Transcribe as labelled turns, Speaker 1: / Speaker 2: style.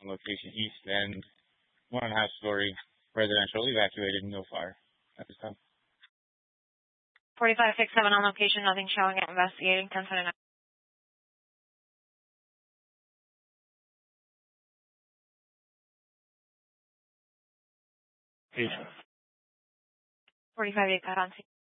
Speaker 1: on location east and 1.5-story residential evacuated, no fire at this time.
Speaker 2: 4567 on location, nothing showing at investigating, 1079.
Speaker 1: Patient.
Speaker 2: 4585 on scene.